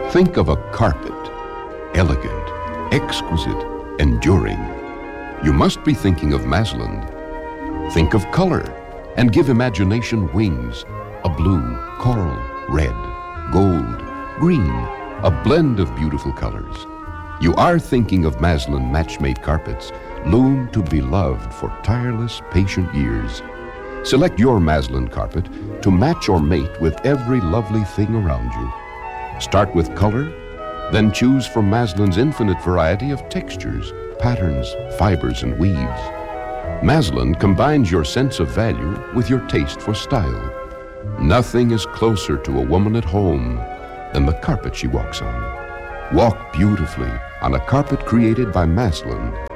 Think of a carpet, elegant, exquisite, enduring. You must be thinking of Masland. Think of color and give imagination wings. A blue, coral, red, gold, green, a blend of beautiful colors. You are thinking of Masland match-made carpets, loomed to be loved for tireless, patient years. Select your Masland carpet to match or mate with every lovely thing around you. Start with color, then choose from Masland's infinite variety of textures, patterns, fibers, and weaves. Masland combines your sense of value with your taste for style. Nothing is closer to a woman at home than the carpet she walks on. Walk beautifully on a carpet created by Masland.